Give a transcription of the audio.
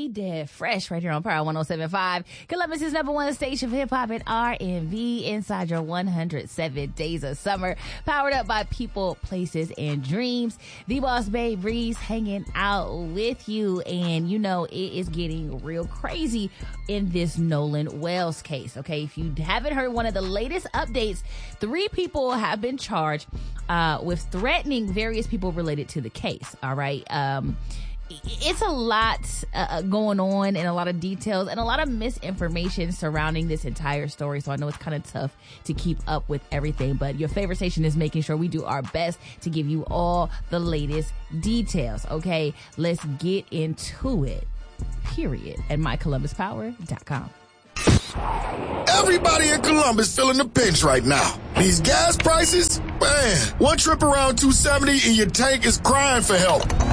Dead Fresh right here on Power 107.5. Columbus' #1 station for hip-hop and R&B inside your 107 days of summer. Powered up by people, places, and dreams. The Boss Babe Breeze hanging out with you. And you know, it is getting real crazy in this Nolan Wells case. Okay, if you haven't heard one of the latest updates, 3 people have been charged with threatening various people related to the case. All right. It's a lot going on and a lot of details and a lot of misinformation surrounding this entire story. So I know it's kind of tough to keep up with everything, but your favorite station is making sure we do our best to give you all the latest details. Okay, let's get into it. Period. At mycolumbuspower.com. Everybody in Columbus feeling the pinch right now. These gas prices, man, one trip around 270 and your tank is crying for help.